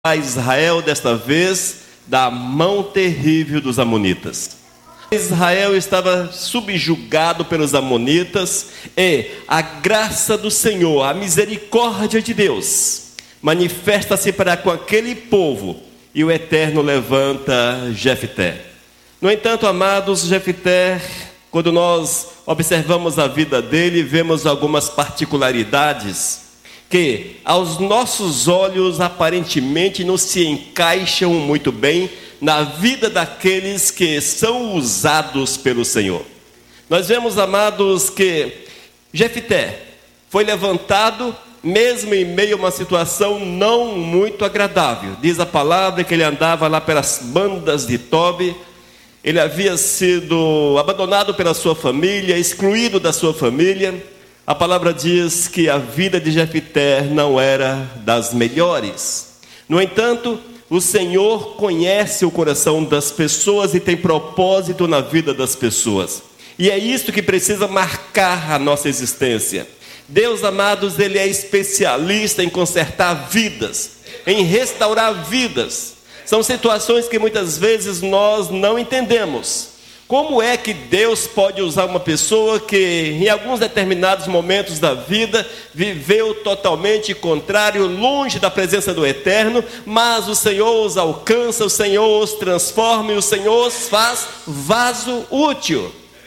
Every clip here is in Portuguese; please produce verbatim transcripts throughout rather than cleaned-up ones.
a Israel desta vez da mão terrível dos amonitas. Israel estava subjugado pelos amonitas e a graça do Senhor, a misericórdia de Deus, manifesta-se para com aquele povo e o Eterno levanta Jefté. No entanto, amados, Jefté, quando nós observamos a vida dele, vemos algumas particularidades que aos nossos olhos aparentemente não se encaixam muito bem na vida daqueles que são usados pelo Senhor. Nós vemos, amados, que Jefté foi levantado mesmo em meio a uma situação não muito agradável. Diz a palavra que ele andava lá pelas bandas de Tobi. Ele havia sido abandonado pela sua família, excluído da sua família. A palavra diz que a vida de Jefté não era das melhores. No entanto, o Senhor conhece o coração das pessoas e tem propósito na vida das pessoas. E é isso que precisa marcar a nossa existência. Deus, amados, Ele é especialista em consertar vidas, em restaurar vidas. São situações que muitas vezes nós não entendemos. Como é que Deus pode usar uma pessoa que em alguns determinados momentos da vida viveu totalmente contrário, longe da presença do Eterno, mas o Senhor os alcança, o Senhor os transforma e o Senhor os faz vaso útil.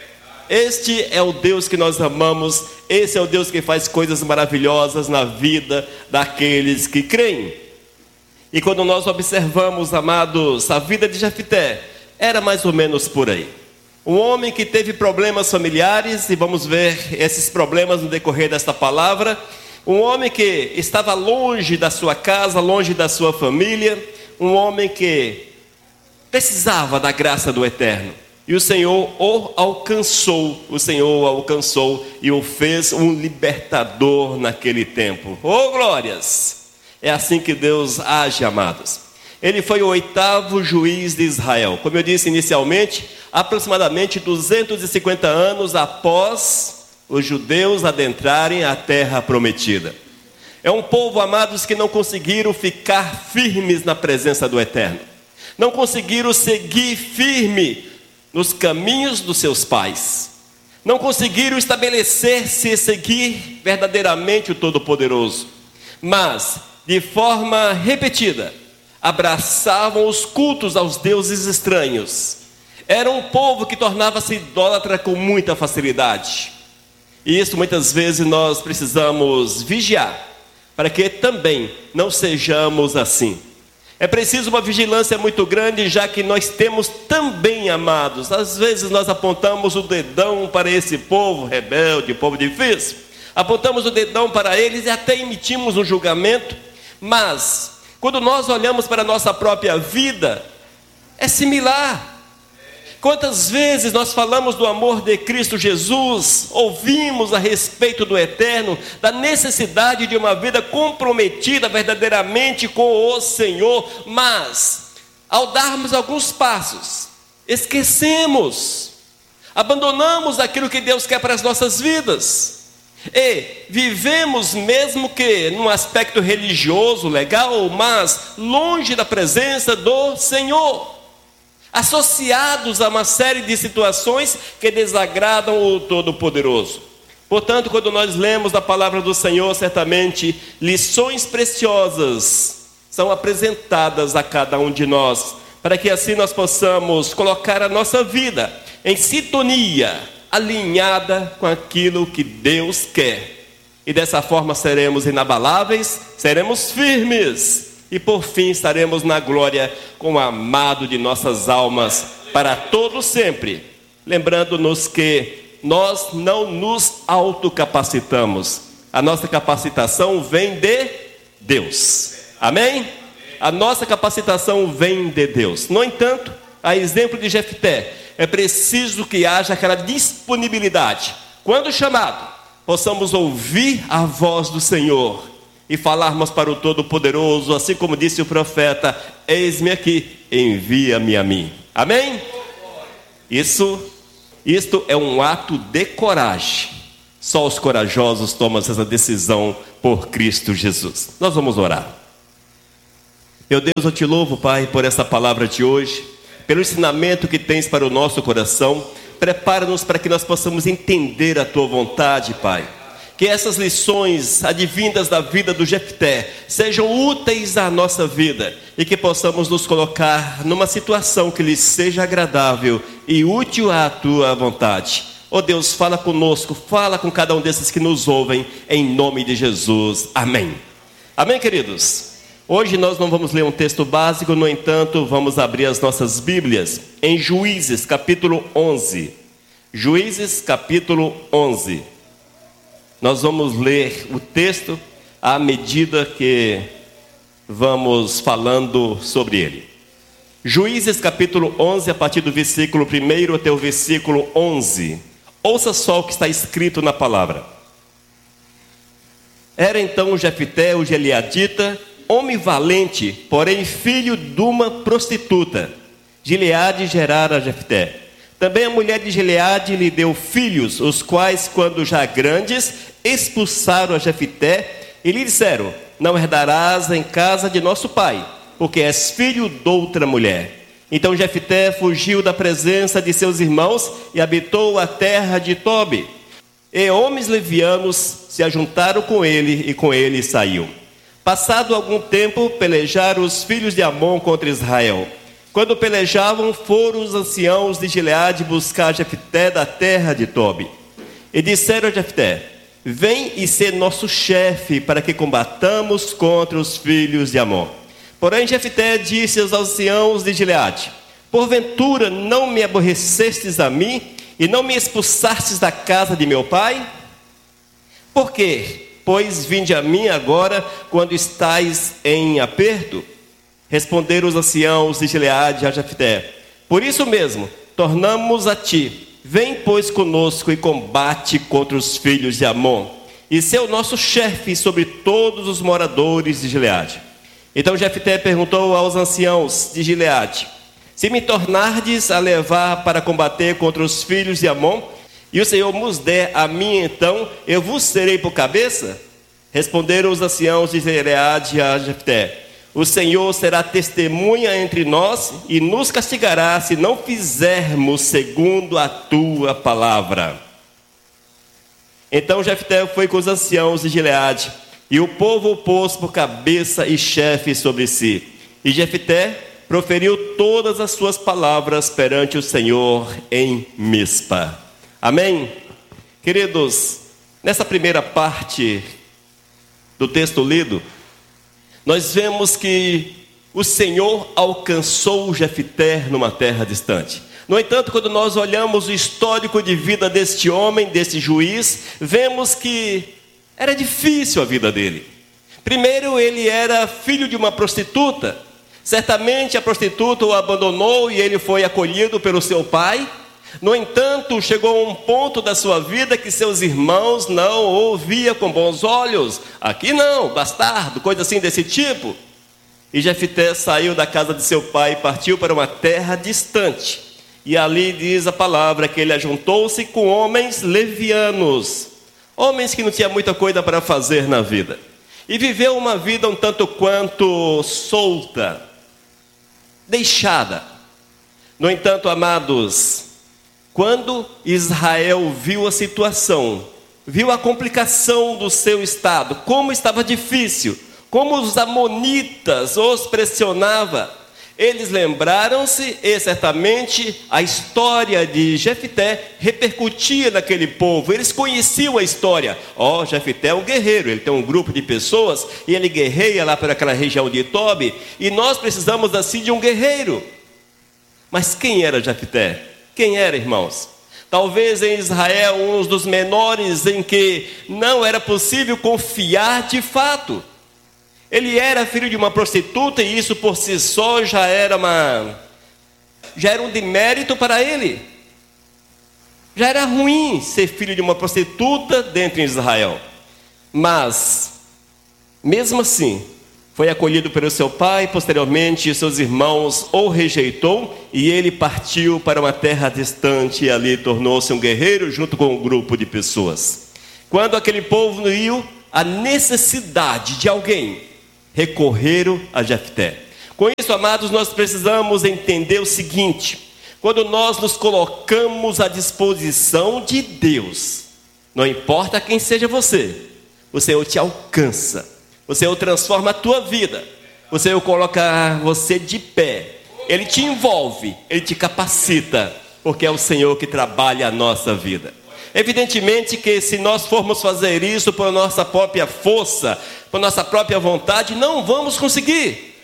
Este é o Deus que nós amamos, esse é o Deus que faz coisas maravilhosas na vida daqueles que creem. E quando nós observamos, amados, a vida de Jefté, era mais ou menos por aí. Um homem que teve problemas familiares, e vamos ver esses problemas no decorrer desta palavra. Um homem que estava longe da sua casa, longe da sua família. Um homem que precisava da graça do Eterno. E o Senhor o alcançou, o Senhor o alcançou e o fez um libertador naquele tempo. Oh, glórias! É assim que Deus age, amados. Ele foi o oitavo juiz de Israel. Como eu disse inicialmente, aproximadamente duzentos e cinquenta anos após os judeus adentrarem a terra prometida. É um povo, amados, que não conseguiram ficar firmes na presença do Eterno. Não conseguiram seguir firme nos caminhos dos seus pais. Não conseguiram estabelecer-se e seguir verdadeiramente o Todo-Poderoso. Mas, de forma repetida, abraçavam os cultos aos deuses estranhos. Era um povo que tornava-se idólatra com muita facilidade. E isso muitas vezes nós precisamos vigiar, para que também não sejamos assim. É preciso uma vigilância muito grande, já que nós temos também, amados, às vezes nós apontamos o dedão para esse povo rebelde, povo difícil. Apontamos o dedão para eles e até emitimos um julgamento, mas quando nós olhamos para a nossa própria vida, é similar. Quantas vezes nós falamos do amor de Cristo Jesus, ouvimos a respeito do Eterno, da necessidade de uma vida comprometida verdadeiramente com o Senhor, mas ao darmos alguns passos, esquecemos, abandonamos aquilo que Deus quer para as nossas vidas. E vivemos, mesmo que num aspecto religioso, legal, mas longe da presença do Senhor, associados a uma série de situações que desagradam o Todo-Poderoso. Portanto, quando nós lemos a palavra do Senhor, certamente lições preciosas são apresentadas a cada um de nós, para que assim nós possamos colocar a nossa vida em sintonia, alinhada com aquilo que Deus quer. E dessa forma seremos inabaláveis, seremos firmes. E por fim estaremos na glória com o amado de nossas almas para todo sempre. Lembrando-nos que nós não nos autocapacitamos. A nossa capacitação vem de Deus. Amém? A nossa capacitação vem de Deus. No entanto, a exemplo de Jefté, é preciso que haja aquela disponibilidade. Quando chamado, possamos ouvir a voz do Senhor e falarmos para o Todo-Poderoso, assim como disse o profeta: eis-me aqui, envia-me a mim. Amém? Isso, isto é um ato de coragem. Só os corajosos tomam essa decisão por Cristo Jesus. Nós vamos orar. Meu Deus, eu te louvo, Pai, por essa palavra de hoje, pelo ensinamento que tens para o nosso coração. Prepara-nos para que nós possamos entender a Tua vontade, Pai. Que essas lições advindas da vida do Jefté sejam úteis à nossa vida e que possamos nos colocar numa situação que lhe seja agradável e útil à Tua vontade. Ó Deus, fala conosco, fala com cada um desses que nos ouvem, em nome de Jesus. Amém. Amém, queridos? Hoje nós não vamos ler um texto básico, no entanto, vamos abrir as nossas Bíblias em Juízes, capítulo onze. Juízes, capítulo onze. Nós vamos ler o texto à medida que vamos falando sobre ele. Juízes, capítulo onze, a partir do versículo um até o versículo onze. Ouça só o que está escrito na palavra. Era então Jefté, o gileadita, homem valente, porém filho de uma prostituta. Gileade gerara Jefté. Também a mulher de Gileade lhe deu filhos, os quais, quando já grandes, expulsaram a Jefté e lhe disseram: não herdarás em casa de nosso pai, porque és filho de outra mulher. Então Jefté fugiu da presença de seus irmãos e habitou a terra de Tobi. E homens levianos se ajuntaram com ele, e com ele saiu. Passado algum tempo, pelejaram os filhos de Amon contra Israel. Quando pelejavam, foram os anciãos de Gileade buscar Jefté da terra de Tobi. E disseram a Jefté: vem e sê nosso chefe, para que combatamos contra os filhos de Amon. Porém Jefté disse aos anciãos de Gileade: porventura não me aborrecestes a mim, e não me expulsastes da casa de meu pai? Por quê? Pois vinde a mim agora, quando estáis em aperto? Responderam os anciãos de Gileade a Jefté: por isso mesmo, tornamos a ti. Vem, pois, conosco e combate contra os filhos de Amon, e sê o nosso chefe sobre todos os moradores de Gileade. Então Jefté perguntou aos anciãos de Gileade: se me tornardes a levar para combater contra os filhos de Amon, e o Senhor nos der a mim, então eu vos serei por cabeça? Responderam os anciãos de Gileade a Jefté: o Senhor será testemunha entre nós e nos castigará se não fizermos segundo a tua palavra. Então Jefté foi com os anciãos de Gileade, e o povo o pôs por cabeça e chefe sobre si. E Jefté proferiu todas as suas palavras perante o Senhor em Mispa. Amém? Queridos, nessa primeira parte do texto lido, nós vemos que o Senhor alcançou Jefté numa terra distante. No entanto, quando nós olhamos o histórico de vida deste homem, deste juiz, vemos que era difícil a vida dele. Primeiro, ele era filho de uma prostituta. Certamente a prostituta o abandonou e ele foi acolhido pelo seu pai. No entanto, chegou um ponto da sua vida que seus irmãos não o viam com bons olhos. Aqui não, bastardo, coisa assim desse tipo. E Jefté saiu da casa de seu pai e partiu para uma terra distante. E ali diz a palavra que ele ajuntou-se com homens levianos, homens que não tinham muita coisa para fazer na vida, e viveu uma vida um tanto quanto solta, deixada. No entanto, amados, quando Israel viu a situação, viu a complicação do seu estado, como estava difícil, como os amonitas os pressionavam, eles lembraram-se, e certamente a história de Jefté repercutia naquele povo. Eles conheciam a história. Ó, oh, Jefté é um guerreiro, ele tem um grupo de pessoas e ele guerreia lá por aquela região de Tobi, e nós precisamos assim de um guerreiro. Mas quem era Jefté? Quem era, irmãos? Talvez em Israel um dos menores em que não era possível confiar de fato. Ele era filho de uma prostituta e isso por si só já era uma já era um demérito para ele. Já era ruim ser filho de uma prostituta dentro de Israel. Mas, mesmo assim, foi acolhido pelo seu pai. Posteriormente, seus irmãos o rejeitou e ele partiu para uma terra distante e ali tornou-se um guerreiro junto com um grupo de pessoas. Quando aquele povo viu a necessidade de alguém, recorreram a Jefté. Com isso, amados, nós precisamos entender o seguinte: quando nós nos colocamos à disposição de Deus, não importa quem seja você, o Senhor te alcança, o Senhor transforma a tua vida, o Senhor coloca você de pé, Ele te envolve, Ele te capacita, porque é o Senhor que trabalha a nossa vida. Evidentemente que se nós formos fazer isso por nossa própria força, por nossa própria vontade, não vamos conseguir.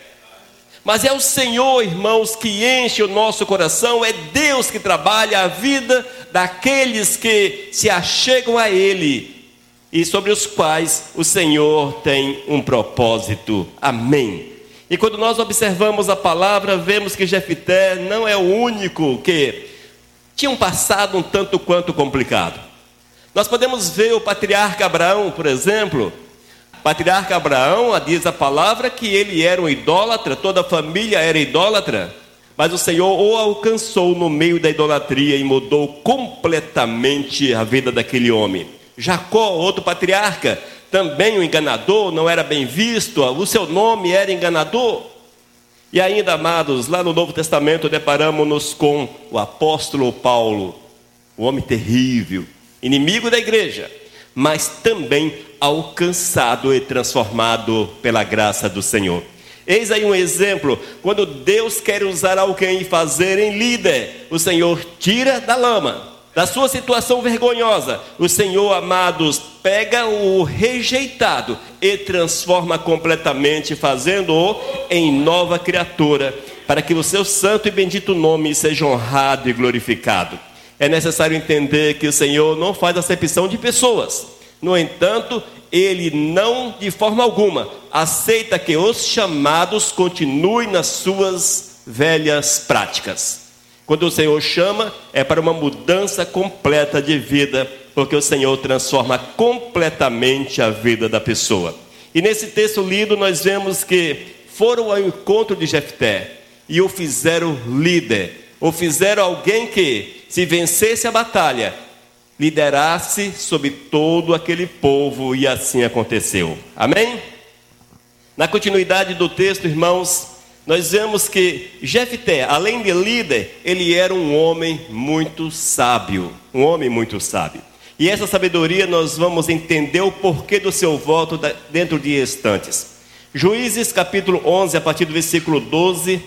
Mas é o Senhor, irmãos, que enche o nosso coração, é Deus que trabalha a vida daqueles que se achegam a Ele e sobre os quais o Senhor tem um propósito. Amém. E quando nós observamos a palavra, vemos que Jefté não é o único que tinha um passado um tanto quanto complicado. Nós podemos ver o patriarca Abraão, por exemplo. O patriarca Abraão, diz a palavra que ele era um idólatra, toda a família era idólatra, mas o Senhor o alcançou no meio da idolatria e mudou completamente a vida daquele homem. Jacó, outro patriarca, também um enganador, não era bem visto, o seu nome era enganador. E ainda, amados, lá no Novo Testamento deparamos-nos com o apóstolo Paulo, um homem terrível, inimigo da igreja, mas também alcançado e transformado pela graça do Senhor. Eis aí um exemplo: quando Deus quer usar alguém e fazer em líder, o Senhor tira da lama, da sua situação vergonhosa. O Senhor, amados, pega o rejeitado e transforma completamente, fazendo-o em nova criatura, para que o seu santo e bendito nome seja honrado e glorificado. É necessário entender que o Senhor não faz acepção de pessoas. No entanto, Ele não, de forma alguma, aceita que os chamados continuem nas suas velhas práticas. Quando o Senhor chama, é para uma mudança completa de vida, porque o Senhor transforma completamente a vida da pessoa. E nesse texto lido, nós vemos que foram ao encontro de Jefté e o fizeram líder, o fizeram alguém que, se vencesse a batalha, liderasse sobre todo aquele povo, e assim aconteceu. Amém? Na continuidade do texto, irmãos, nós vemos que Jefté, além de líder, ele era um homem muito sábio, um homem muito sábio. E essa sabedoria nós vamos entender o porquê do seu voto dentro de instantes. Juízes capítulo onze, a partir do versículo doze,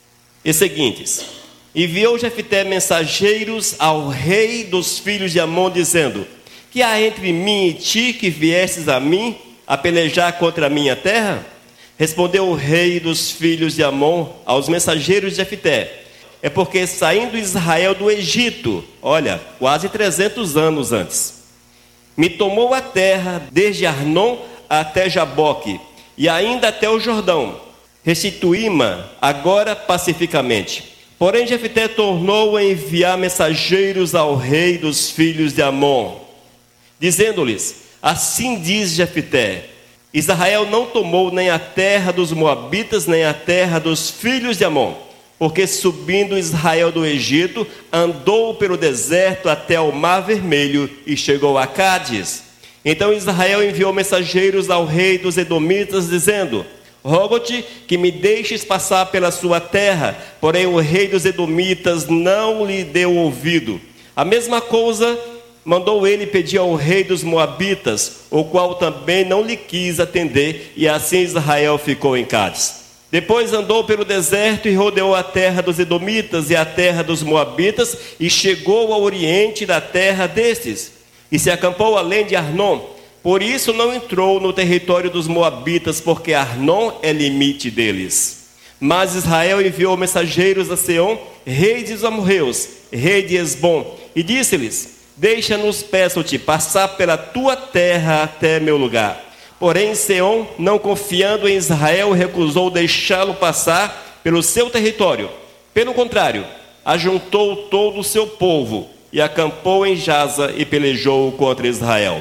e seguintes: enviou Jefté mensageiros ao rei dos filhos de Amon, dizendo: que há entre mim e ti, que viestes a mim a pelejar contra a minha terra? Respondeu o rei dos filhos de Amon aos mensageiros de Jefté: é porque saindo Israel do Egito, olha, quase trezentos anos antes, me tomou a terra desde Arnon até Jaboque, e ainda até o Jordão. Restituí-ma agora pacificamente. Porém Jefté tornou a enviar mensageiros ao rei dos filhos de Amon, dizendo-lhes: assim diz Jefté: Israel não tomou nem a terra dos moabitas, nem a terra dos filhos de Amon, porque subindo Israel do Egito, andou pelo deserto até o Mar Vermelho e chegou a Cádiz. Então Israel enviou mensageiros ao rei dos edomitas, dizendo: rogo-te que me deixes passar pela sua terra. Porém o rei dos edomitas não lhe deu ouvido. A mesma coisa mandou ele pedir ao rei dos moabitas, o qual também não lhe quis atender, e assim Israel ficou em Cádiz. Depois andou pelo deserto e rodeou a terra dos edomitas e a terra dos moabitas, e chegou ao oriente da terra destes, e se acampou além de Arnon. Por isso não entrou no território dos moabitas, porque Arnon é limite deles. Mas Israel enviou mensageiros a Seom, rei dos amorreus, rei de Hesbom, e disse-lhes: deixa-nos, peço-te, passar pela tua terra até meu lugar. Porém Seom, não confiando em Israel, recusou deixá-lo passar pelo seu território. Pelo contrário, ajuntou todo o seu povo e acampou em Jaza e pelejou contra Israel.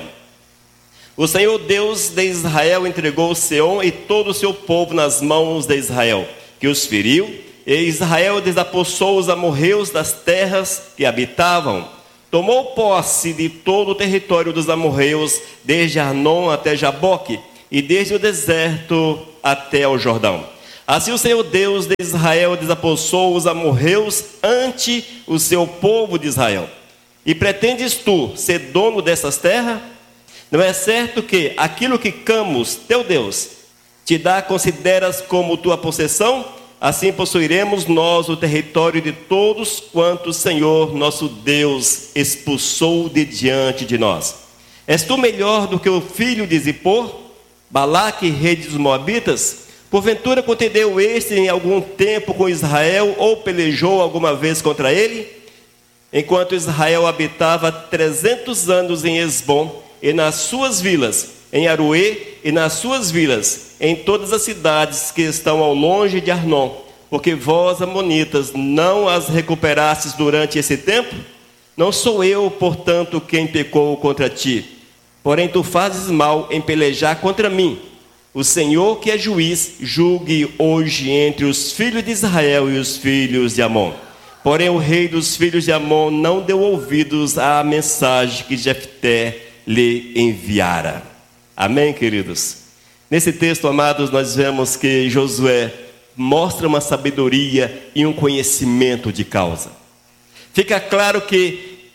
O Senhor Deus de Israel entregou Seom e todo o seu povo nas mãos de Israel, que os feriu, e Israel desapossou os amorreus das terras que habitavam. Tomou posse de todo o território dos amorreus, desde Arnon até Jaboque, e desde o deserto até o Jordão. Assim o Senhor Deus de Israel desapossou os amorreus ante o seu povo de Israel. E pretendes tu ser dono dessas terras? Não é certo que aquilo que Camus, teu Deus, te dá, consideras como tua possessão? Assim possuiremos nós o território de todos quantos o Senhor nosso Deus expulsou de diante de nós. És tu melhor do que o filho de Zippor, Balaque, rei dos Moabitas? Porventura contendeu este em algum tempo com Israel, ou pelejou alguma vez contra ele? Enquanto Israel habitava trezentos anos em Esbom, e nas suas vilas, em Aroê, e nas suas vilas, em todas as cidades que estão ao longe de Arnon, porque vós, amonitas, não as recuperastes durante esse tempo? Não sou eu, portanto, quem pecou contra ti, porém tu fazes mal em pelejar contra mim. O Senhor, que é juiz, julgue hoje entre os filhos de Israel e os filhos de Amon. Porém o rei dos filhos de Amon não deu ouvidos à mensagem que Jefté lhe enviara. Amém, queridos? Nesse texto, amados, nós vemos que Josué mostra uma sabedoria e um conhecimento de causa. Fica claro que,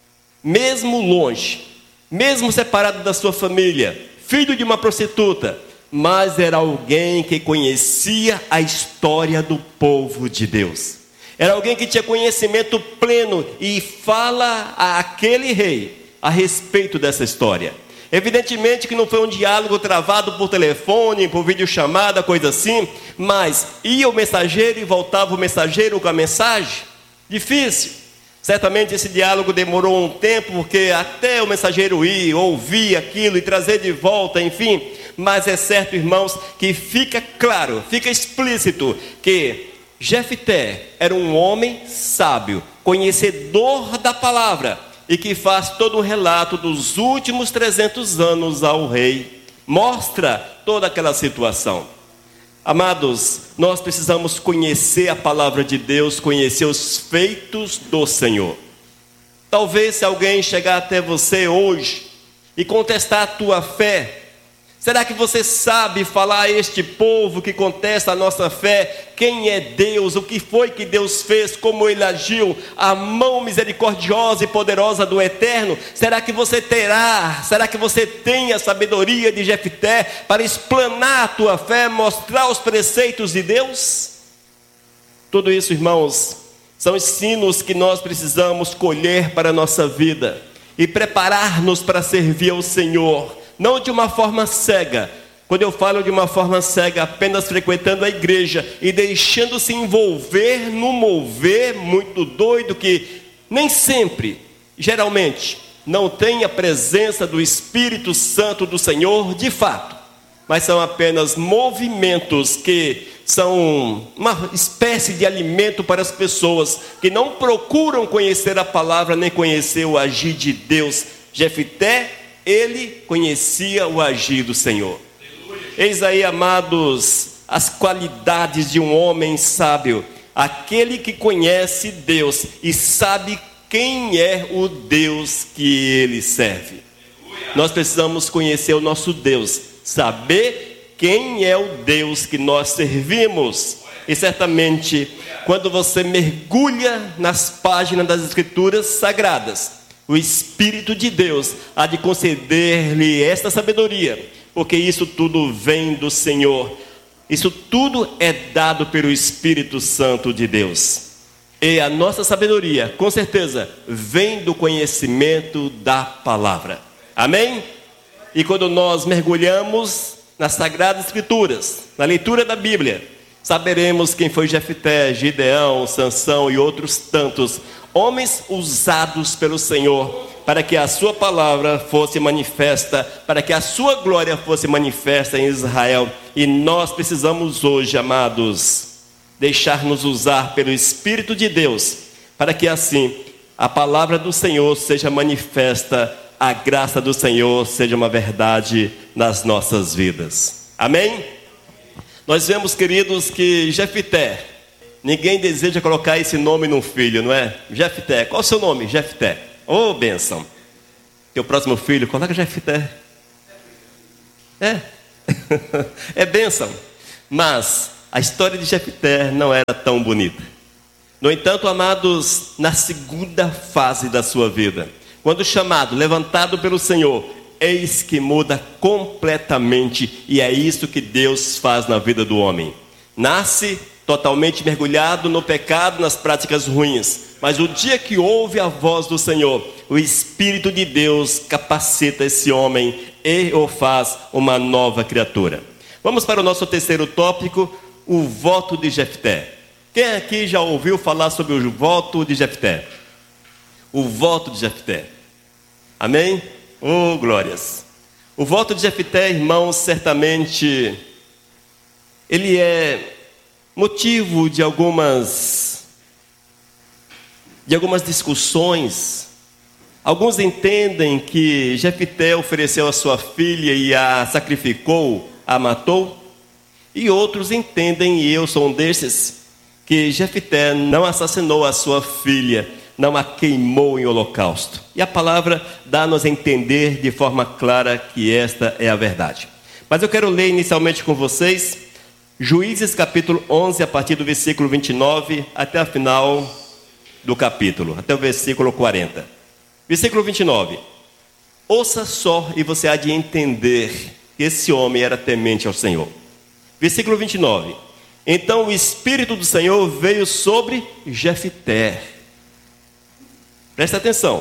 mesmo longe, mesmo separado da sua família, filho de uma prostituta, mas era alguém que conhecia a história do povo de Deus. Era alguém que tinha conhecimento pleno e fala a aquele rei a respeito dessa história. Evidentemente que não foi um diálogo travado por telefone, por videochamada, coisa assim, mas ia o mensageiro e voltava o mensageiro com a mensagem? Difícil. Certamente esse diálogo demorou um tempo, porque até o mensageiro ir, ouvir aquilo e trazer de volta, enfim. Mas é certo, irmãos, que fica claro, fica explícito que Jefté era um homem sábio, conhecedor da palavra, e que faz todo um relato dos últimos trezentos anos ao rei. Mostra toda aquela situação. Amados, nós precisamos conhecer a palavra de Deus, conhecer os feitos do Senhor. Talvez se alguém chegar até você hoje e contestar a tua fé, será que você sabe falar a este povo que contesta a nossa fé quem é Deus, o que foi que Deus fez, como Ele agiu, a mão misericordiosa e poderosa do Eterno? Será que você terá, será que você tem a sabedoria de Jefté para explanar a tua fé, mostrar os preceitos de Deus? Tudo isso, irmãos, são ensinos que nós precisamos colher para a nossa vida e preparar-nos para servir ao Senhor. Não de uma forma cega. Quando eu falo de uma forma cega, apenas frequentando a igreja e deixando-se envolver num mover muito doido que nem sempre, geralmente, não tem a presença do Espírito Santo do Senhor de fato, mas são apenas movimentos que são uma espécie de alimento para as pessoas que não procuram conhecer a palavra nem conhecer o agir de Deus. Jefté, ele conhecia o agir do Senhor. Eis aí, amados, as qualidades de um homem sábio. Aquele que conhece Deus e sabe quem é o Deus que ele serve. Nós precisamos conhecer o nosso Deus, saber quem é o Deus que nós servimos. E certamente, quando você mergulha nas páginas das Escrituras Sagradas, o Espírito de Deus há de conceder-lhe esta sabedoria, porque isso tudo vem do Senhor. Isso tudo é dado pelo Espírito Santo de Deus. E a nossa sabedoria, com certeza, vem do conhecimento da palavra. Amém? E quando nós mergulhamos nas Sagradas Escrituras, na leitura da Bíblia, saberemos quem foi Jefté, Gideão, Sansão e outros tantos homens usados pelo Senhor para que a sua palavra fosse manifesta, para que a sua glória fosse manifesta em Israel. E nós precisamos hoje, amados, deixar-nos usar pelo Espírito de Deus, para que assim a palavra do Senhor seja manifesta, a graça do Senhor seja uma verdade nas nossas vidas. Amém? Nós vemos, queridos, que Jefté, ninguém deseja colocar esse nome num filho, não é? Jefté, qual é o seu nome? Jefté. Ô, oh, bênção. Teu próximo filho, coloca É. É. É bênção. Mas a história de Jefté não era tão bonita. No entanto, amados, na segunda fase da sua vida, quando chamado, levantado pelo Senhor, eis que muda completamente, e é isso que Deus faz na vida do homem. Nasce totalmente mergulhado no pecado, nas práticas ruins, mas o dia que ouve a voz do Senhor, o Espírito de Deus capacita esse homem e o faz uma nova criatura. Vamos para o nosso terceiro tópico, o voto de Jefté. Quem aqui já ouviu falar sobre o voto de Jefté? O voto de Jefté. Amém? Oh, glórias! O voto de Jefté, irmãos, certamente ele é motivo de algumas de algumas discussões. Alguns entendem que Jefté ofereceu a sua filha e a sacrificou, a matou, e outros entendem, e eu sou um desses, que Jefté não assassinou a sua filha, não a queimou em holocausto. E a palavra dá-nos a entender de forma clara que esta é a verdade. Mas eu quero ler inicialmente com vocês Juízes capítulo onze, a partir do versículo vinte e nove até a final do capítulo, até o versículo quarenta. Versículo vinte e nove. Ouça só e você há de entender que esse homem era temente ao Senhor. Versículo vinte e nove. Então o Espírito do Senhor veio sobre Jefté. Presta atenção.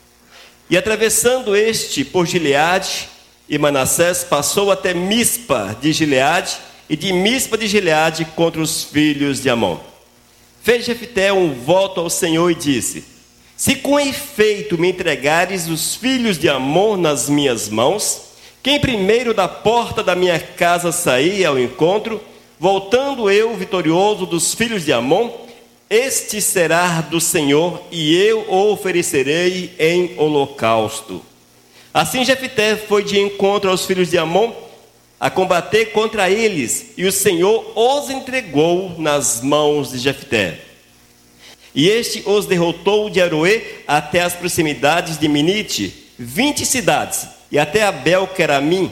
E atravessando este por Gileade e Manassés, passou até Mispa de Gileade, e de Mispa de Gileade contra os filhos de Amon. Fez Jefté um voto ao Senhor e disse: se com efeito me entregares os filhos de Amon nas minhas mãos, quem primeiro da porta da minha casa sair ao encontro, voltando eu vitorioso dos filhos de Amon, este será do Senhor, e eu o oferecerei em holocausto. Assim Jefté foi de encontro aos filhos de Amon, a combater contra eles, e o Senhor os entregou nas mãos de Jefté. E este os derrotou de Aroê até as proximidades de Minite, vinte cidades, e até Abel-Queramim,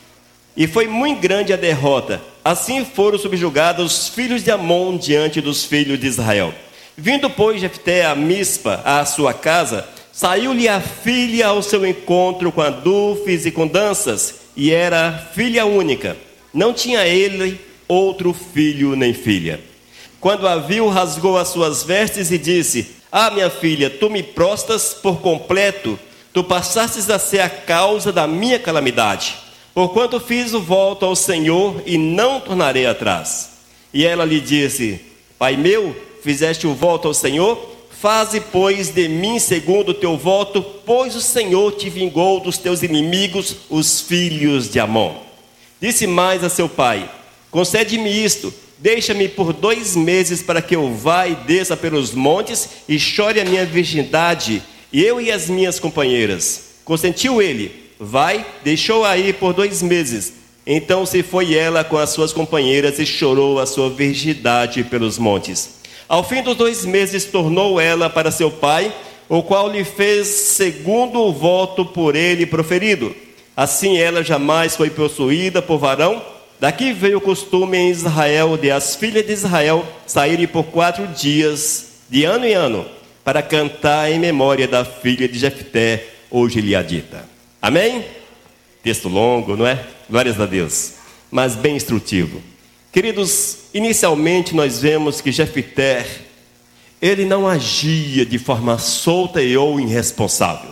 e foi muito grande a derrota. Assim foram subjugados os filhos de Amon diante dos filhos de Israel. Vindo, pois, Jefté a Mispa, à sua casa, saiu-lhe a filha ao seu encontro com adufes e com danças, e era filha única. Não tinha ele outro filho nem filha. Quando a viu, rasgou as suas vestes e disse: ah, minha filha, tu me prostas por completo, tu passastes a ser a causa da minha calamidade, porquanto fiz o voto ao Senhor e não tornarei atrás. E ela lhe disse: pai meu, fizeste o voto ao Senhor? Faze, pois, de mim segundo o teu voto, pois o Senhor te vingou dos teus inimigos, os filhos de Amon. Disse mais a seu pai: concede-me isto, deixa-me por dois meses para que eu vá e desça pelos montes e chore a minha virgindade, eu e as minhas companheiras. Consentiu ele: vai, deixou-a ir por dois meses. Então se foi ela com as suas companheiras e chorou a sua virgindade pelos montes. Ao fim dos dois meses tornou ela para seu pai, o qual lhe fez segundo o voto por ele proferido. Assim ela jamais foi possuída por varão. Daqui veio o costume em Israel de as filhas de Israel saírem por quatro dias, de ano em ano, para cantar em memória da filha de Jefté, ou gileadita. Amém? Texto longo, não é? Glórias a Deus, mas bem instrutivo. Queridos, inicialmente nós vemos que Jefté, ele não agia de forma solta e ou irresponsável.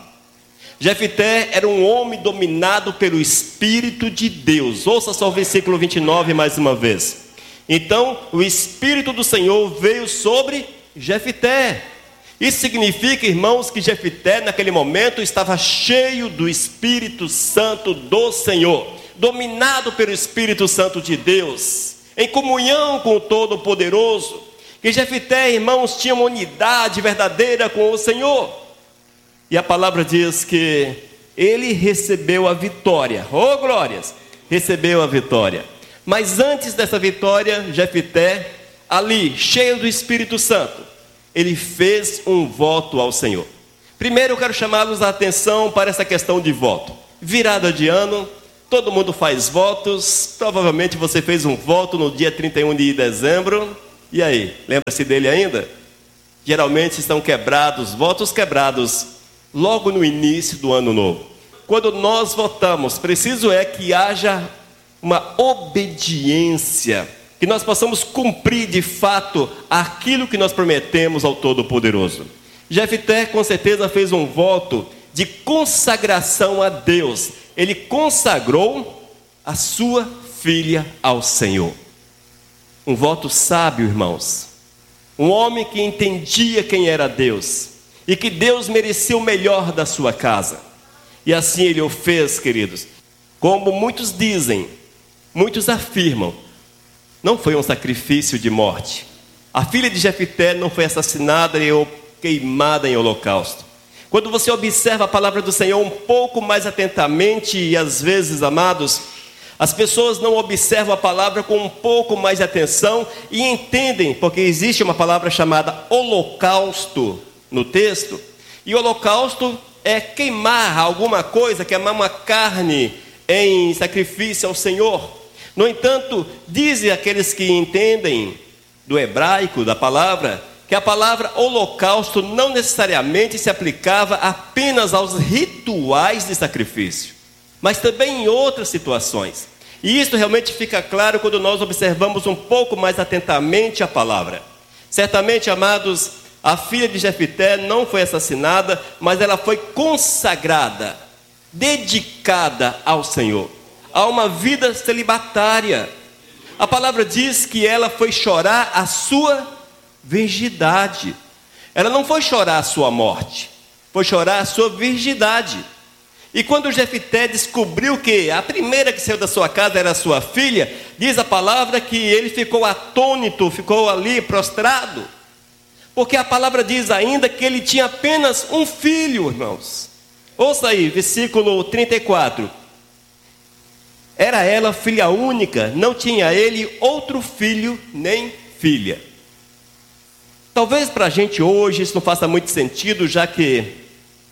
Jefté era um homem dominado pelo Espírito de Deus. Ouça só o versículo vinte e nove mais uma vez. Então o Espírito do Senhor veio sobre Jefté. Isso significa, irmãos, que Jefté naquele momento estava cheio do Espírito Santo do Senhor, dominado pelo Espírito Santo de Deus, em comunhão com o Todo-Poderoso. Que Jefté, irmãos, tinha uma unidade verdadeira com o Senhor. E a palavra diz que ele recebeu a vitória. Oh, glórias! Recebeu a vitória. Mas antes dessa vitória, Jefté, ali, cheio do Espírito Santo, ele fez um voto ao Senhor. Primeiro eu quero chamá-los a atenção para essa questão de voto. Virada de ano, todo mundo faz votos. Provavelmente você fez um voto no dia trinta e um de dezembro. E aí, lembra-se dele ainda? Geralmente estão quebrados, votos quebrados, logo no início do ano novo. Quando nós votamos, preciso é que haja uma obediência, que nós possamos cumprir de fato aquilo que nós prometemos ao Todo-Poderoso. Jefté com certeza fez um voto de consagração a Deus. Ele consagrou a sua filha ao Senhor. Um voto sábio, irmãos. Um homem que entendia quem era Deus e que Deus merecia o melhor da sua casa. E assim ele o fez, queridos. Como muitos dizem, muitos afirmam, não foi um sacrifício de morte. A filha de Jefté não foi assassinada ou queimada em holocausto. Quando você observa a palavra do Senhor um pouco mais atentamente, e às vezes, amados, as pessoas não observam a palavra com um pouco mais de atenção e entendem, porque existe uma palavra chamada holocausto no texto, e holocausto é queimar alguma coisa, queimar uma carne em sacrifício ao Senhor. No entanto, dizem aqueles que entendem do hebraico, da palavra, que a palavra holocausto não necessariamente se aplicava apenas aos rituais de sacrifício, mas também em outras situações. E isso realmente fica claro quando nós observamos um pouco mais atentamente a palavra. Certamente, amados, a filha de Jefté não foi assassinada, mas ela foi consagrada, dedicada ao Senhor, a uma vida celibatária. A palavra diz que ela foi chorar a sua virgindade. Ela não foi chorar a sua morte, foi chorar a sua virgindade. E quando Jefté descobriu que a primeira que saiu da sua casa era a sua filha, diz a palavra que ele ficou atônito, ficou ali prostrado, porque a palavra diz ainda que ele tinha apenas um filho, irmãos. Ouça aí, versículo trinta e quatro. Era ela filha única, não tinha ele outro filho nem filha. Talvez para a gente hoje isso não faça muito sentido, já que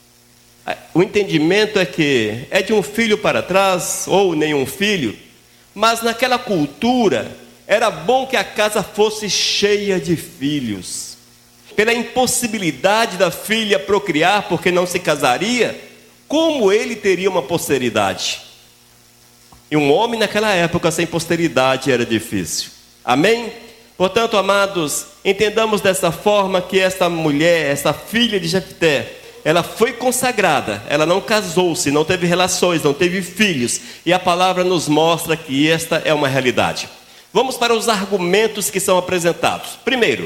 o entendimento é que é de um filho para trás, ou nenhum filho. Mas naquela cultura, era bom que a casa fosse cheia de filhos. Pela impossibilidade da filha procriar, porque não se casaria, como ele teria uma posteridade? E um homem naquela época sem posteridade era difícil. Amém? Portanto, amados, entendamos dessa forma que esta mulher, esta filha de Jefté, ela foi consagrada, ela não casou-se, não teve relações, não teve filhos. E a palavra nos mostra que esta é uma realidade. Vamos para os argumentos que são apresentados. Primeiro,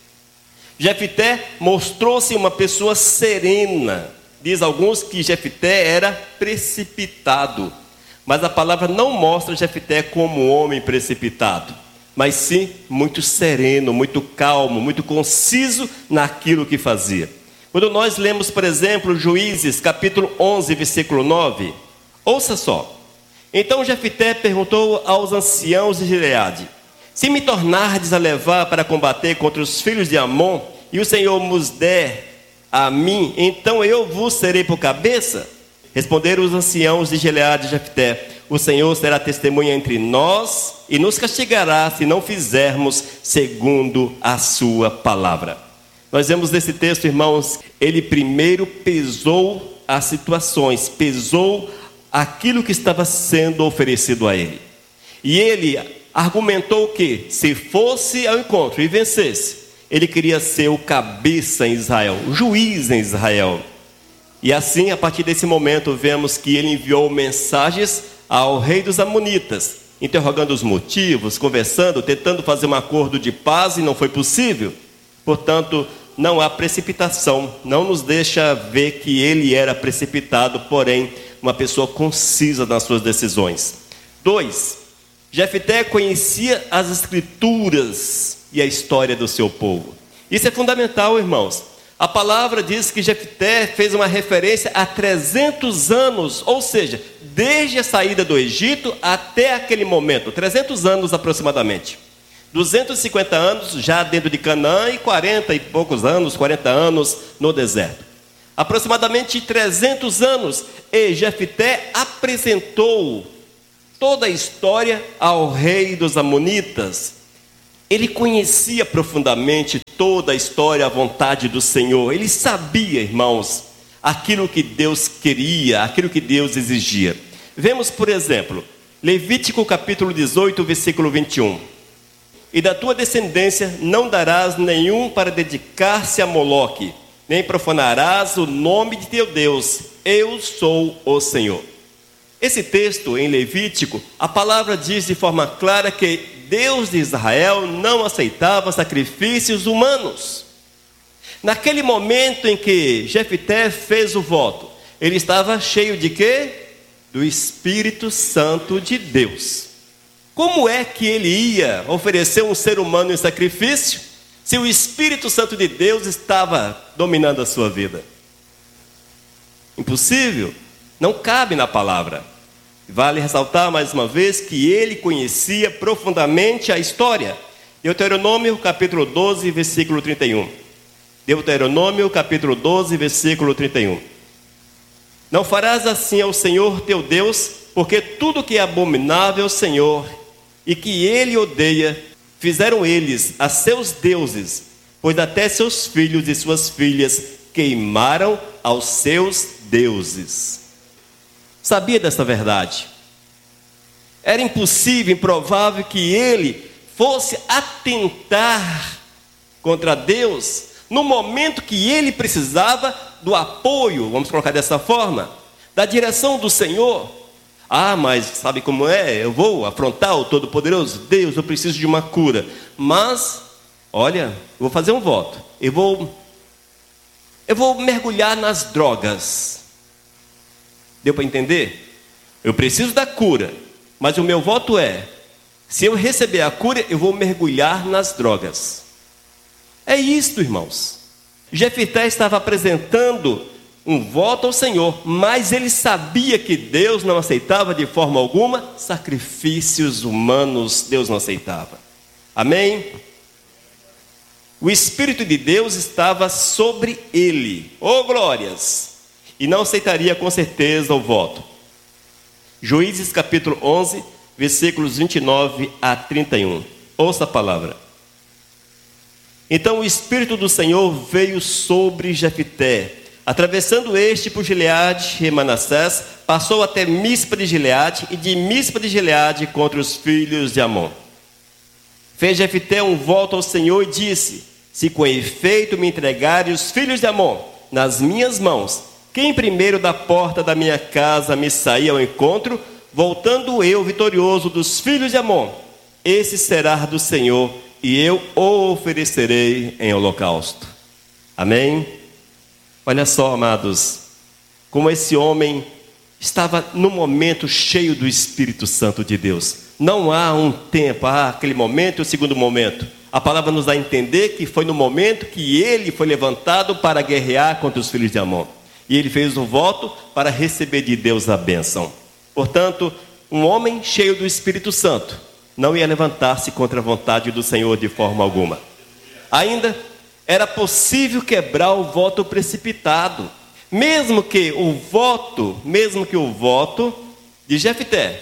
Jefté mostrou-se uma pessoa serena. Diz alguns que Jefté era precipitado. Mas a palavra não mostra Jefté como um homem precipitado, mas sim muito sereno, muito calmo, muito conciso naquilo que fazia. Quando nós lemos, por exemplo, Juízes, capítulo onze, versículo nove, ouça só. Então Jefté perguntou aos anciãos de Gileade: se me tornardes a levar para combater contra os filhos de Amon, e o Senhor vos der a mim, então eu vos serei por cabeça? Responderam os anciãos de Gileade e Jefté: o Senhor será testemunha entre nós e nos castigará se não fizermos segundo a sua palavra. Nós vemos nesse texto, irmãos, ele primeiro pesou as situações, pesou aquilo que estava sendo oferecido a ele. E ele argumentou que, se fosse ao encontro e vencesse, ele queria ser o cabeça em Israel, o juiz em Israel. E assim, a partir desse momento, vemos que ele enviou mensagens ao rei dos Amonitas, interrogando os motivos, conversando, tentando fazer um acordo de paz, e não foi possível. Portanto, não há precipitação, não nos deixa ver que ele era precipitado, porém, uma pessoa concisa nas suas decisões. Dois, Jefté conhecia as escrituras e a história do seu povo. Isso é fundamental, irmãos. A palavra diz que Jefté fez uma referência a trezentos anos, ou seja, desde a saída do Egito até aquele momento, trezentos anos aproximadamente. duzentos e cinquenta anos já dentro de Canaã e quarenta e poucos anos, quarenta anos no deserto. Aproximadamente trezentos anos, e Jefté apresentou toda a história ao rei dos amonitas. Ele conhecia profundamente toda a história, a vontade do Senhor. Ele sabia, irmãos, aquilo que Deus queria, aquilo que Deus exigia. Vemos, por exemplo, Levítico capítulo dezoito, versículo vinte e um. E da tua descendência não darás nenhum para dedicar-se a Moloque, nem profanarás o nome de teu Deus. Eu sou o Senhor. Esse texto em Levítico, a palavra diz de forma clara que Deus de Israel não aceitava sacrifícios humanos. Naquele momento em que Jefté fez o voto, ele estava cheio de quê? Do Espírito Santo de Deus. Como é que ele ia oferecer um ser humano em sacrifício, se o Espírito Santo de Deus estava dominando a sua vida? Impossível, não cabe na palavra. Vale ressaltar mais uma vez que ele conhecia profundamente a história. Deuteronômio capítulo doze, versículo trinta e um. Deuteronômio capítulo doze, versículo trinta e um. Não farás assim ao Senhor teu Deus, porque tudo que é abominável ao Senhor e que ele odeia, fizeram eles a seus deuses, pois até seus filhos e suas filhas queimaram aos seus deuses. Sabia dessa verdade? Era impossível, improvável que ele fosse atentar contra Deus no momento que ele precisava do apoio, vamos colocar dessa forma, da direção do Senhor. Ah, mas sabe como é? Eu vou afrontar o Todo-Poderoso Deus, eu preciso de uma cura. Mas, olha, eu vou fazer um voto. Eu vou, eu vou mergulhar nas drogas. Deu para entender? Eu preciso da cura, mas o meu voto é, se eu receber a cura, eu vou mergulhar nas drogas. É isto, irmãos. Jefté estava apresentando um voto ao Senhor, mas ele sabia que Deus não aceitava de forma alguma sacrifícios humanos. Deus não aceitava. Amém? O Espírito de Deus estava sobre ele. Oh, glórias! E não aceitaria com certeza o voto. Juízes capítulo onze, versículos vinte e nove a trinta e um. Ouça a palavra. Então o Espírito do Senhor veio sobre Jefté. Atravessando este por Gileade e Manassés, passou até Mispa de Gileade, e de Mispa de Gileade contra os filhos de Amon. Fez Jefté um voto ao Senhor e disse: se com efeito me entregares os filhos de Amon nas minhas mãos, quem primeiro da porta da minha casa me sair ao encontro, voltando eu vitorioso dos filhos de Amon, esse será do Senhor, e eu o oferecerei em holocausto. Amém? Olha só, amados, como esse homem estava no momento cheio do Espírito Santo de Deus. Não há um tempo, há aquele momento e o segundo momento. A palavra nos dá a entender que foi no momento que ele foi levantado para guerrear contra os filhos de Amon. E ele fez um voto para receber de Deus a bênção. Portanto, um homem cheio do Espírito Santo não ia levantar-se contra a vontade do Senhor de forma alguma. Ainda era possível quebrar o voto precipitado, mesmo que o voto, mesmo que o voto de Jefté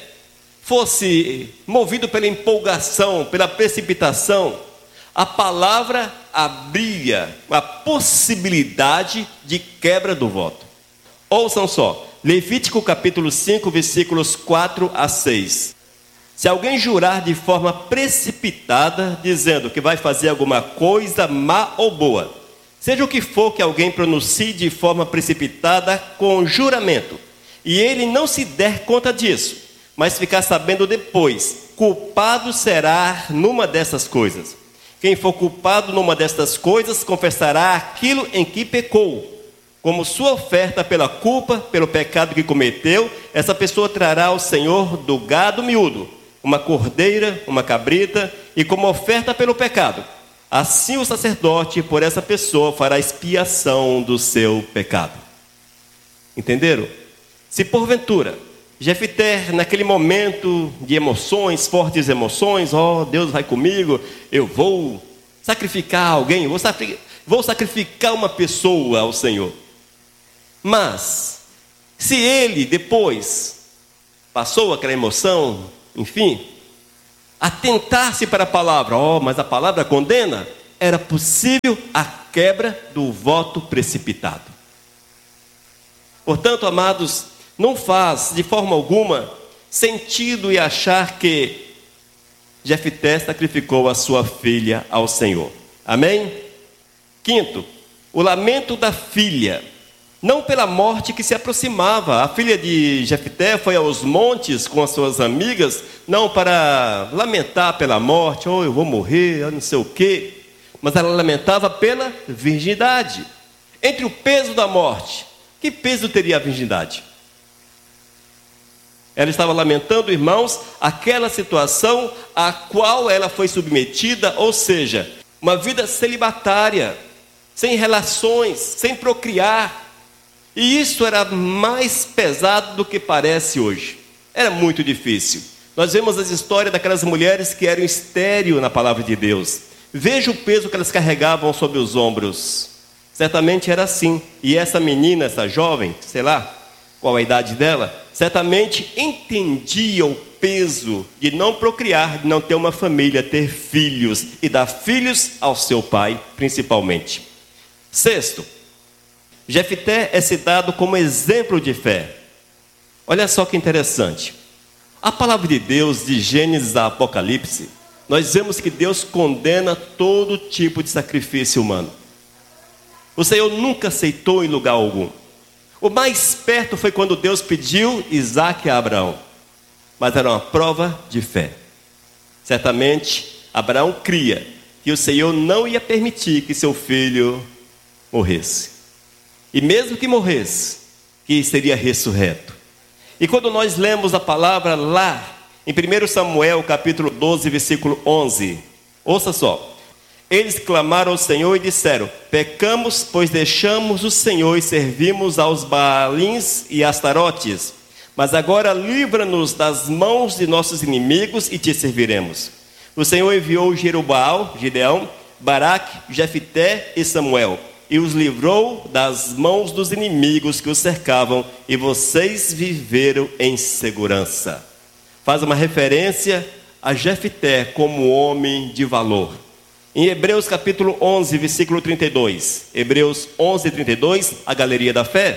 fosse movido pela empolgação, pela precipitação, a palavra abria a possibilidade de quebra do voto. Ouçam só, Levítico capítulo cinco, versículos quatro a seis. Se alguém jurar de forma precipitada, dizendo que vai fazer alguma coisa má ou boa, seja o que for que alguém pronuncie de forma precipitada com juramento, e ele não se der conta disso, mas ficar sabendo depois, culpado será numa dessas coisas. Quem for culpado numa destas coisas, confessará aquilo em que pecou. Como sua oferta pela culpa, pelo pecado que cometeu, essa pessoa trará ao Senhor do gado miúdo, uma cordeira, uma cabrita, e como oferta pelo pecado. Assim o sacerdote, por essa pessoa, fará expiação do seu pecado. Entenderam? Se porventura Jefté, naquele momento de emoções, fortes emoções, ó, oh, Deus vai comigo, eu vou sacrificar alguém, vou sacrificar, vou sacrificar uma pessoa ao Senhor. Mas, se ele depois passou aquela emoção, enfim, atentar-se para a palavra. Oh, mas a palavra condena. Era possível a quebra do voto precipitado. Portanto, amados, não faz de forma alguma sentido e achar que Jefté sacrificou a sua filha ao Senhor. Amém? Quinto, o lamento da filha, não pela morte que se aproximava. A filha de Jefté foi aos montes com as suas amigas, não para lamentar pela morte, oh, eu vou morrer, eu não sei o quê, mas ela lamentava pela virgindade. Entre o peso da morte, que peso teria a virgindade? Ela estava lamentando, irmãos, aquela situação a qual ela foi submetida, ou seja, uma vida celibatária, sem relações, sem procriar. E isso era mais pesado do que parece hoje. Era muito difícil. Nós vemos as histórias daquelas mulheres que eram estéril na palavra de Deus. Veja o peso que elas carregavam sobre os ombros. Certamente era assim. E essa menina, essa jovem, sei lá qual a idade dela, certamente entendia o peso de não procriar, de não ter uma família, ter filhos e dar filhos ao seu pai, principalmente. Sexto, Jefté é citado como exemplo de fé. Olha só que interessante. A palavra de Deus, de Gênesis a Apocalipse, nós vemos que Deus condena todo tipo de sacrifício humano. O Senhor nunca aceitou em lugar algum. O mais perto foi quando Deus pediu Isaque a Abraão. Mas era uma prova de fé. Certamente, Abraão cria que o Senhor não ia permitir que seu filho morresse. E mesmo que morresse, que seria ressurreto. E quando nós lemos a palavra lá, em primeiro Samuel, capítulo doze, versículo onze, ouça só. Eles clamaram ao Senhor e disseram: pecamos, pois deixamos o Senhor e servimos aos Baalins e Astarotes. Mas agora livra-nos das mãos de nossos inimigos e te serviremos. O Senhor enviou Jerubaal, Gideão, Baraque, Jefté e Samuel, e os livrou das mãos dos inimigos que os cercavam, e vocês viveram em segurança. Faz uma referência a Jefté como homem de valor. Em Hebreus capítulo onze, versículo trinta e dois. Hebreus onze, trinta e dois, a galeria da fé.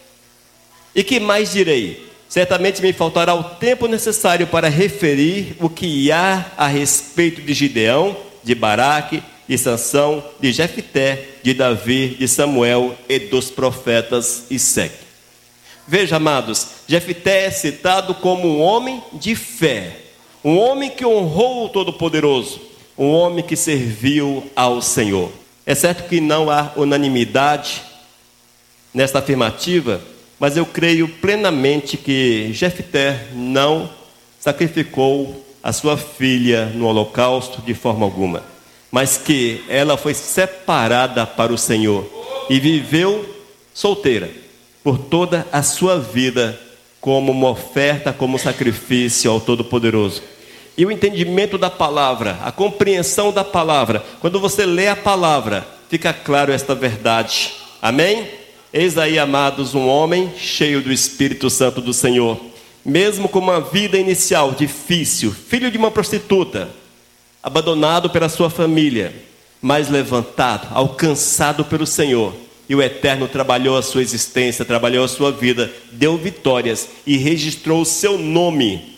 E que mais direi? Certamente me faltará o tempo necessário para referir o que há a respeito de Gideão, de Baraque, de Sansão, de Jefté, de Davi, de Samuel e dos profetas e segue. Veja, amados, Jefté é citado como um homem de fé, um homem que honrou o Todo-Poderoso, um homem que serviu ao Senhor. É certo que não há unanimidade nesta afirmativa, mas eu creio plenamente que Jefté não sacrificou a sua filha no holocausto de forma alguma, mas que ela foi separada para o Senhor e viveu solteira por toda a sua vida como uma oferta, como um sacrifício ao Todo-Poderoso. E o entendimento da palavra, a compreensão da palavra, quando você lê a palavra, fica claro esta verdade. Amém? Eis aí, amados, um homem cheio do Espírito Santo do Senhor, mesmo com uma vida inicial difícil, filho de uma prostituta, abandonado pela sua família, mas levantado, alcançado pelo Senhor. E o Eterno trabalhou a sua existência, trabalhou a sua vida, deu vitórias e registrou o seu nome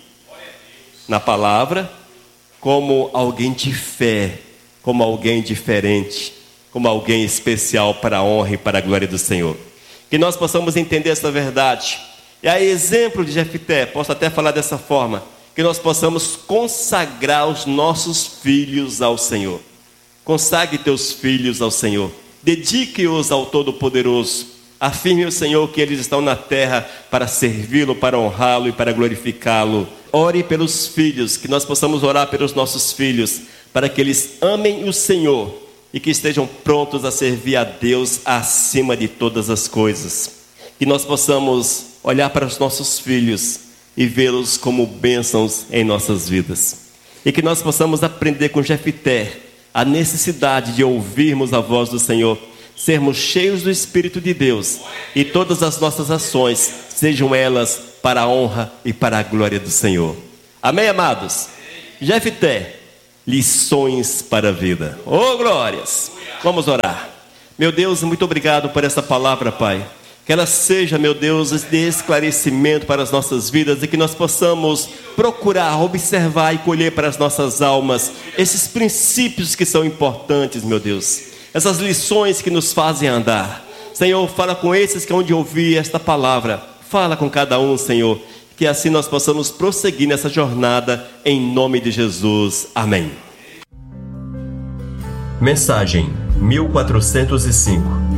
na palavra como alguém de fé, como alguém diferente, como alguém especial para a honra e para a glória do Senhor. Que nós possamos entender essa verdade. E a exemplo de Jefté, posso até falar dessa forma, que nós possamos consagrar os nossos filhos ao Senhor. Consagre teus filhos ao Senhor. Dedique-os ao Todo-Poderoso. Afirme o Senhor que eles estão na terra para servi-lo, para honrá-lo e para glorificá-lo. Ore pelos filhos, que nós possamos orar pelos nossos filhos, para que eles amem o Senhor e que estejam prontos a servir a Deus acima de todas as coisas. Que nós possamos olhar para os nossos filhos e vê-los como bênçãos em nossas vidas. E que nós possamos aprender com Jefté a necessidade de ouvirmos a voz do Senhor, sermos cheios do Espírito de Deus e todas as nossas ações, sejam elas para a honra e para a glória do Senhor. Amém, amados? Jefté, lições para a vida. Oh, glórias! Vamos orar. Meu Deus, muito obrigado por essa palavra, Pai. Que ela seja, meu Deus, de esclarecimento para as nossas vidas e que nós possamos procurar, observar e colher para as nossas almas esses princípios que são importantes, meu Deus. Essas lições que nos fazem andar. Senhor, fala com esses que hão de ouvir esta palavra. Fala com cada um, Senhor. Que assim nós possamos prosseguir nessa jornada, em nome de Jesus. Amém. Mensagem mil quatrocentos e cinco.